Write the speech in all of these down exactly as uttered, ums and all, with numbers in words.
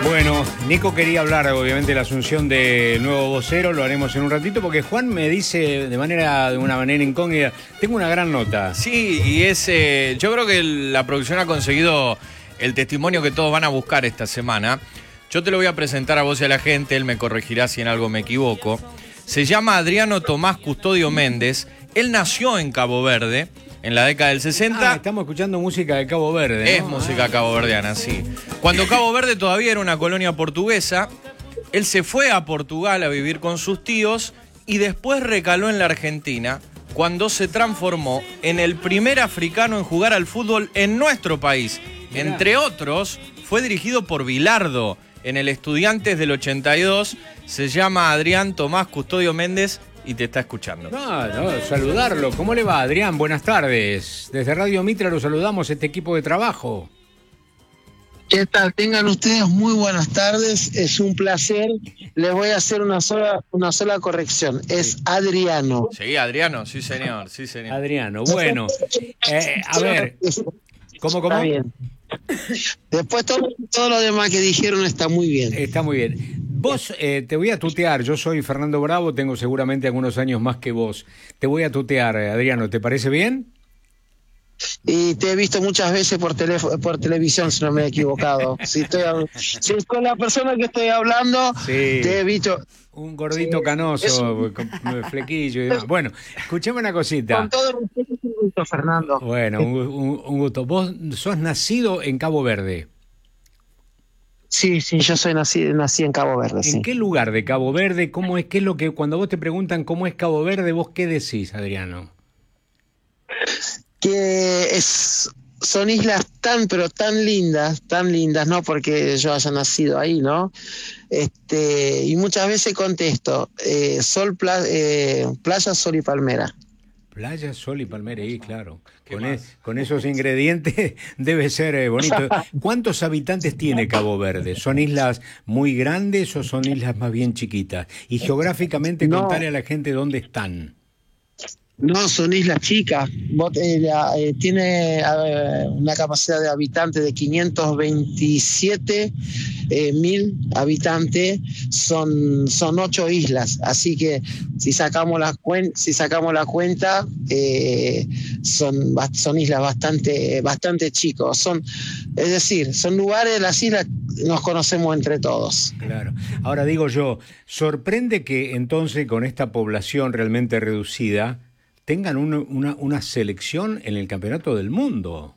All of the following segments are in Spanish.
Bueno, Nico quería hablar obviamente de la asunción del nuevo vocero, lo haremos en un ratito porque Juan me dice de manera de una manera incógnita, tengo una gran nota. Sí, y es eh, yo creo que la producción ha conseguido el testimonio que todos van a buscar esta semana. Yo te lo voy a presentar a vos y a la gente, él me corregirá si en algo me equivoco. Se llama Adriano Tomás Custodio Méndez, él nació en Cabo Verde en la década del sesenta. Ah, estamos escuchando música de Cabo Verde, ¿no? Es música caboverdiana, sí. Cuando Cabo Verde todavía era una colonia portuguesa, él se fue a Portugal a vivir con sus tíos y después recaló en la Argentina cuando se transformó en el primer africano en jugar al fútbol en nuestro país. Mirá. Entre otros, fue dirigido por Bilardo en el Estudiantes del ochenta y dos. Se llama Adrián Tomás Custodio Méndez y te está escuchando. No, no, saludarlo. ¿Cómo le va, Adrián? Buenas tardes. Desde Radio Mitra lo saludamos, este equipo de trabajo. ¿Qué tal? Tengan ustedes muy buenas tardes. Es un placer. Les voy a hacer una sola, una sola corrección. Es Adriano. Sí, Adriano, sí señor, sí señor. Adriano, bueno. Eh, a ver, ¿cómo, cómo? Está bien. Después todo, todo lo demás que dijeron está muy bien. Está muy bien. Vos, eh, te voy a tutear. Yo soy Fernando Bravo, tengo seguramente algunos años más que vos. Te voy a tutear, Adriano. ¿Te parece bien? Y te he visto muchas veces por teléfono, por televisión, si no me he equivocado. Si estoy, si es con la persona que estoy hablando, sí. Te he visto. Un gordito sí. Canoso, es... con flequillo y demás. Bueno, escuchame una cosita. Con todo respeto, un gusto, Fernando. Bueno, un, un, un gusto. Vos sos nacido en Cabo Verde. Sí, sí, yo soy nací, nací en Cabo Verde. ¿En sí. qué lugar de Cabo Verde? ¿Cómo es? ¿Qué es lo que cuando vos te preguntan cómo es Cabo Verde, vos qué decís, Adriano? Que es, son islas tan, pero tan lindas, tan lindas, no porque yo haya nacido ahí, ¿no? Este, y muchas veces contesto, eh, sol, pla, eh, playa, sol y palmera. Playa, sol y palmera, y claro. Con, es, con esos ingredientes debe ser eh, bonito. ¿Cuántos habitantes tiene Cabo Verde? ¿Son islas muy grandes o son islas más bien chiquitas? Y geográficamente no. Contale a la gente dónde están. No, son islas chicas. Eh, eh, tiene eh, una capacidad de habitantes de quinientos veintisiete mil habitantes. Son, son ocho islas. Así que si sacamos la, cuen si sacamos la cuenta, eh, son, son islas bastante, bastante chicos. Son, es decir, son lugares, las islas nos conocemos entre todos. Claro. Ahora digo yo, sorprende que entonces con esta población realmente reducida tengan una, una, una selección en el campeonato del mundo.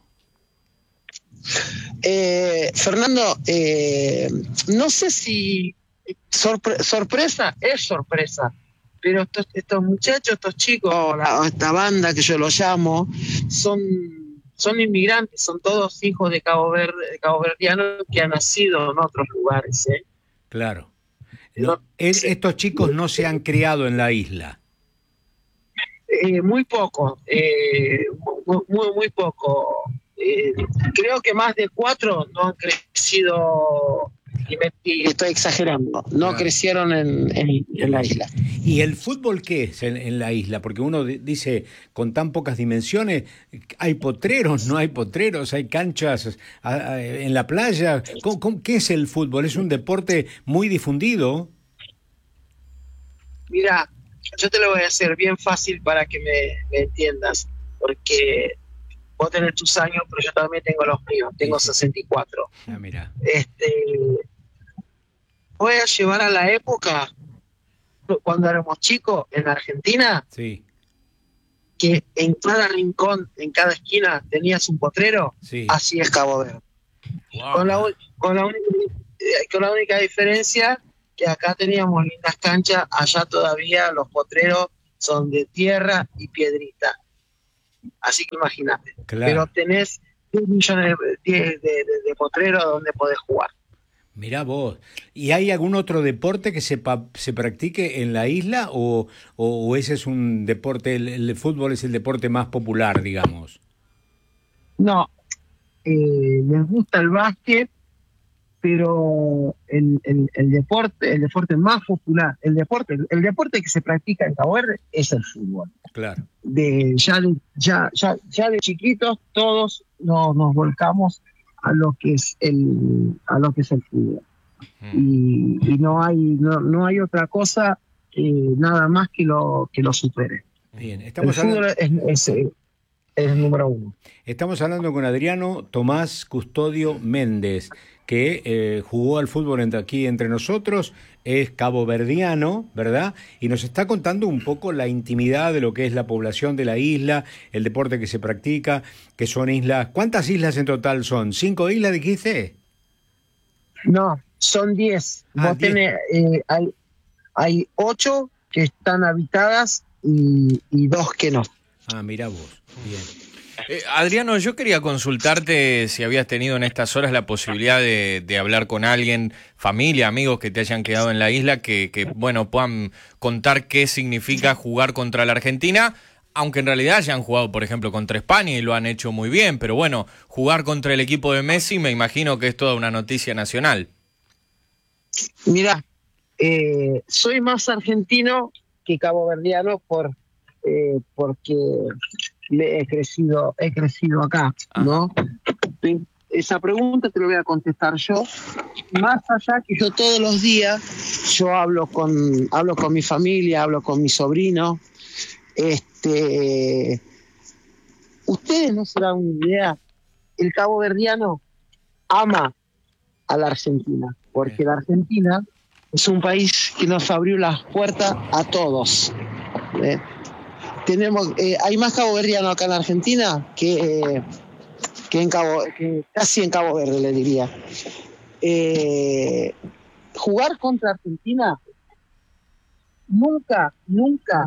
Eh, Fernando, eh, no sé si sorpre sorpresa es sorpresa, pero estos, estos muchachos, estos chicos, la, esta banda que yo los llamo, son, son inmigrantes, son todos hijos de Cabo Verde, de caboverdianos que han nacido en otros lugares. ¿eh? Claro. No, es, estos chicos no se han criado en la isla. Eh, muy poco, eh, muy, muy, muy poco. Eh, creo que más de cuatro no han crecido, y, me, y estoy exagerando, no claro. crecieron en, en, en la isla. ¿Y el fútbol qué es en, en la isla? Porque uno dice, con tan pocas dimensiones, ¿hay potreros, no hay potreros, hay canchas a, a, en la playa? ¿Cómo, cómo, ¿Qué es el fútbol? ¿Es un deporte muy difundido? Mira, yo te lo voy a hacer bien fácil para que me, me entiendas, porque vos tenés tus años, pero yo también tengo los míos, tengo sesenta y cuatro. Ah, mira. Este, voy a llevar a la época, cuando éramos chicos, en Argentina, sí. que en cada rincón, en cada esquina, tenías un potrero, sí. Así es Cabo Verde. Wow. Con, la, con, la única, con la única diferencia que acá teníamos lindas canchas, allá todavía los potreros son de tierra y piedrita. Así que imagínate. Claro. Pero tenés diez millones de, de, de, de potreros donde podés jugar. Mirá vos. ¿Y hay algún otro deporte que se, pa se practique en la isla o, o, o ese es un deporte, el, el fútbol es el deporte más popular, digamos? No. Eh, les gusta el básquet, pero el, el, el deporte, el deporte más popular, el deporte, el deporte que se practica en Cabo Verde es el fútbol. Claro. De ya de, ya, ya, ya de chiquitos todos nos, nos volcamos a lo que es el, a lo que es el fútbol. y, y no hay no, no hay otra cosa eh, nada más que lo que lo supere. Bien, estamos el fútbol hablando... es, es, es el número uno. Estamos hablando con Adriano Tomás Custodio Méndez, que eh, jugó al fútbol entre, aquí entre nosotros, es caboverdiano, ¿verdad? Y nos está contando un poco la intimidad de lo que es la población de la isla, el deporte que se practica, que son islas... ¿Cuántas islas en total son? ¿Cinco islas dijiste? No, son diez. Ah, Vos diez. tenés, eh, hay, hay ocho que están habitadas y, y dos que no. Ah, mirá vos, bien. Eh, Adriano, yo quería consultarte si habías tenido en estas horas la posibilidad de, de hablar con alguien, familia, amigos que te hayan quedado en la isla, que, que bueno, puedan contar qué significa jugar contra la Argentina, aunque en realidad hayan jugado, por ejemplo, contra España y lo han hecho muy bien, pero bueno, jugar contra el equipo de Messi me imagino que es toda una noticia nacional. Mirá, eh, soy más argentino que caboverdiano por, eh, porque le he crecido, he crecido acá, ¿no? Ajá. Esa pregunta te la voy a contestar yo. Más allá que yo todos los días, yo hablo con, hablo con mi familia, hablo con mi sobrino. Este, ustedes no se dan una idea, el caboverdiano ama a la Argentina, porque la Argentina es un país que nos abrió las puertas a todos. ¿eh? Tenemos, eh, hay más caboverdianos acá en Argentina que, eh, que en Cabo, que casi en Cabo Verde, le diría. Eh, jugar contra Argentina nunca, nunca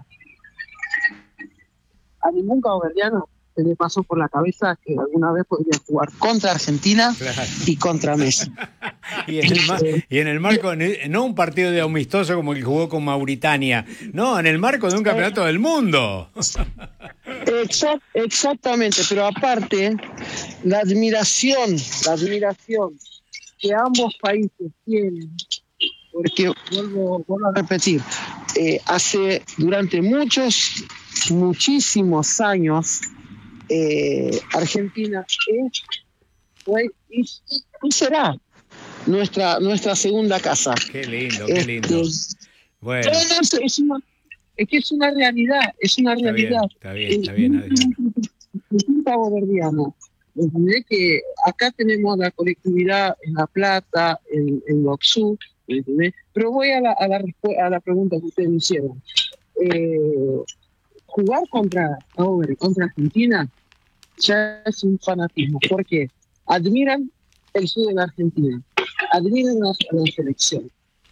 a ningún caboverdiano se le pasó por la cabeza que alguna vez podría jugar contra Argentina, claro, y contra Messi. Y en, el mar, y en el marco, no un partido de amistoso como el que jugó con Mauritania, no, en el marco de un campeonato del mundo. Exact, exactamente, pero aparte, la admiración, la admiración que ambos países tienen, porque vuelvo, vuelvo a repetir, eh, hace durante muchos, muchísimos años, eh, Argentina es, fue y, y será nuestra nuestra segunda casa. Qué lindo, qué lindo. Este, bueno. Es, es, una, es que es una realidad, es una está realidad. Bien, está bien, está bien, Adriano. Es un caboverdiano. ¿Entendés? Que acá tenemos la colectividad en La Plata, en, en Loxú, ¿entendés? Pero voy a la, a, la, a la pregunta que ustedes me hicieron. Eh, jugar contra, contra Argentina ya es un fanatismo, porque admiran el sur de la Argentina, admiran a la selección,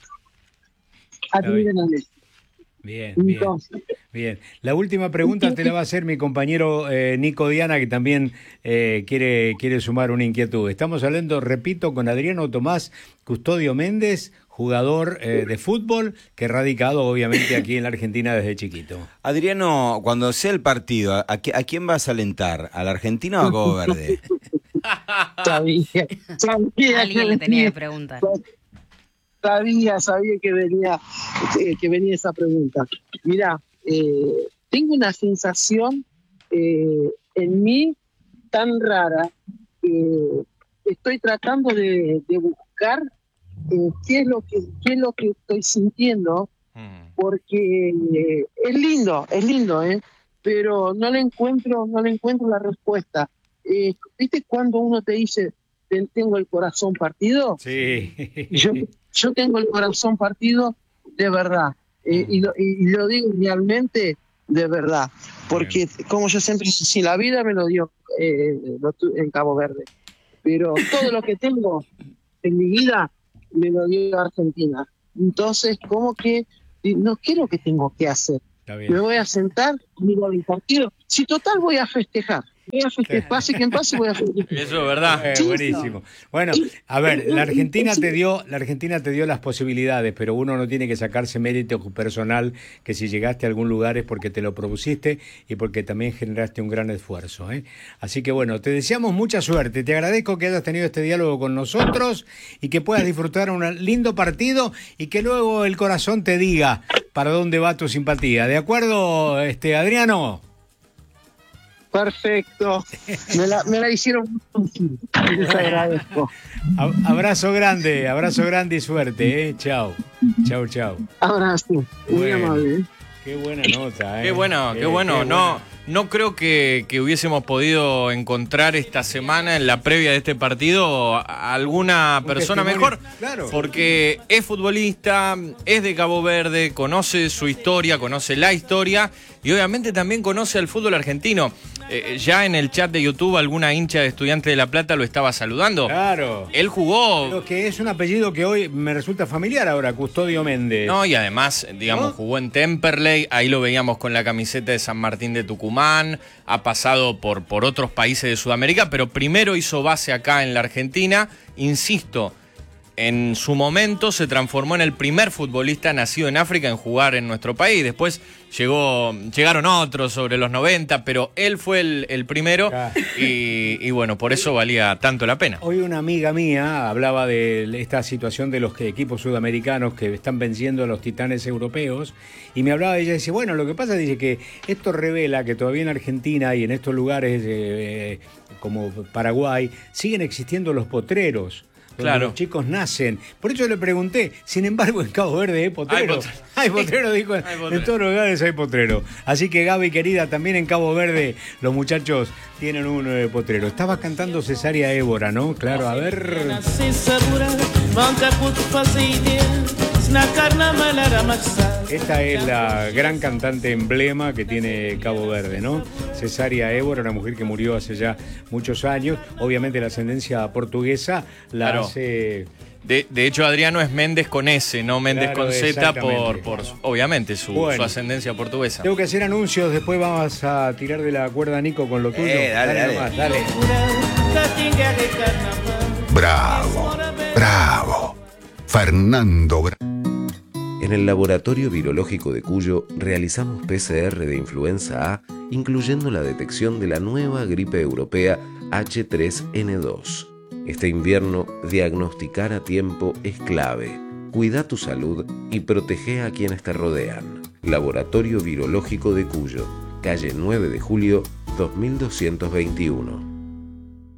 admiran a Messi. Bien, bien, bien. La última pregunta te la va a hacer mi compañero eh, Nico Diana, que también eh, quiere, quiere sumar una inquietud. Estamos hablando, repito, con Adriano Tomás Custodio Méndez, jugador eh, de fútbol, que radicado obviamente aquí en la Argentina desde chiquito. Adriano, cuando sea el partido, ¿a, a quién vas a alentar? ¿A la Argentina o a Cabo Verde? Sabía, sabía Alguien le tenía que preguntar. Sabía, sabía que venía, que venía esa pregunta. Mira, eh, tengo una sensación eh, en mí tan rara que estoy tratando de, de buscar eh, qué es lo que qué es lo que estoy sintiendo, porque eh, es lindo, es lindo, eh, pero no le encuentro, no le encuentro la respuesta. Eh, ¿Viste cuando uno te dice tengo el corazón partido? Sí. Yo, yo tengo el corazón partido de verdad. Eh, y, lo, y lo digo realmente de verdad. Porque, como yo siempre digo, si la vida me lo dio eh, en Cabo Verde, pero todo lo que tengo en mi vida me lo dio Argentina. Entonces, como que no quiero que tengo que hacer. Me voy a sentar, miro el partido. Si total voy a festejar. Voy a festejar, pase quien pase, voy a festejar. Eso es verdad. Eh, buenísimo. Bueno, a ver, la Argentina te dio, la Argentina te dio las posibilidades, pero uno no tiene que sacarse mérito personal, que si llegaste a algún lugar es porque te lo propusiste y porque también generaste un gran esfuerzo, ¿eh? Así que bueno, te deseamos mucha suerte. Te agradezco que hayas tenido este diálogo con nosotros y que puedas disfrutar un lindo partido y que luego el corazón te diga para dónde va tu simpatía. ¿De acuerdo, este Adriano? Perfecto. Me la, me la hicieron. Les agradezco. Abrazo grande, abrazo grande y suerte, ¿eh? Chao. Chao, chao. Abrazo. Muy Bueno, amable. qué buena nota, ¿eh? Qué bueno, qué, Qué- bueno. qué no, buena. no creo que, que hubiésemos podido encontrar esta semana, en la previa de este partido, a alguna Un persona testimonio, mejor. claro. Porque es futbolista, es de Cabo Verde, conoce su historia, conoce la historia y obviamente también conoce al fútbol argentino. Eh, ya en el chat de YouTube alguna hincha de Estudiantes de La Plata lo estaba saludando. Claro. Él jugó... Pero que es un apellido que hoy me resulta familiar ahora, Custodio Méndez. No, y además, digamos, ¿No? jugó en Temperley, ahí lo veíamos con la camiseta de San Martín de Tucumán, ha pasado por, por otros países de Sudamérica, pero primero hizo base acá en la Argentina. Insisto, en su momento se transformó en el primer futbolista nacido en África en jugar en nuestro país. Después llegó, llegaron otros sobre los noventa, pero él fue el, el primero Claro. y, y bueno, por eso valía tanto la pena. Hoy una amiga mía hablaba de esta situación de los que- equipos sudamericanos que están venciendo a los titanes europeos y me hablaba de ella y dice, bueno, lo que pasa dice que esto revela que todavía en Argentina y en estos lugares eh, como Paraguay siguen existiendo los potreros. Donde Claro. los chicos nacen. Por eso le pregunté. Sin embargo, en Cabo Verde hay potrero. Hay potrero. Hay potrero, dijo. Hay potrero. En todos los lugares hay potrero. Así que, Gaby, querida, también en Cabo Verde los muchachos tienen un eh, potrero. Estaba cantando Cesárea Évora, ¿no? Claro, a ver. Esta es la gran cantante emblema que tiene Cabo Verde, ¿no? Cesárea Évora, una mujer que murió hace ya muchos años. Obviamente la ascendencia portuguesa la Claro. hace... De, de hecho, Adriano es Méndez con S, no Méndez Claro, con Z, exactamente. por, por obviamente su, Bueno. su ascendencia portuguesa. Tengo que hacer anuncios, después vamos a tirar de la cuerda, Nico, con lo tuyo. Eh, dale, dale. nomás, dale. Bravo, bravo. Fernando Bra- En el Laboratorio Virológico de Cuyo realizamos P C R de influenza A, incluyendo la detección de la nueva gripe europea H tres N dos. Este invierno, diagnosticar a tiempo es clave. Cuida tu salud y protege a quienes te rodean. Laboratorio Virológico de Cuyo, calle nueve de julio, dos mil doscientos veintiuno.